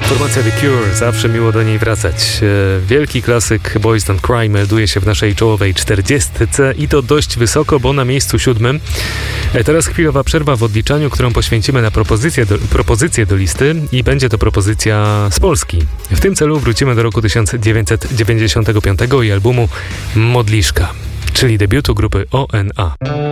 Formacja The Cure, zawsze miło do niej wracać. Wielki klasyk Boys Don't Cry melduje się w naszej czołowej 40 i to dość wysoko, bo na miejscu 7. Teraz chwilowa przerwa w odliczaniu, którą poświęcimy na propozycję do listy i będzie to propozycja z Polski. W tym celu wrócimy do roku 1995 i albumu Modliszka, czyli debiutu grupy ONA.